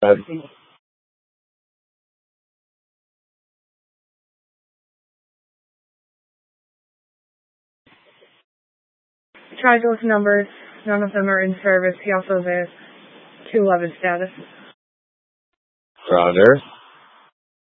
Tried those numbers. None of them are in service. He also has a 211 status. Roger.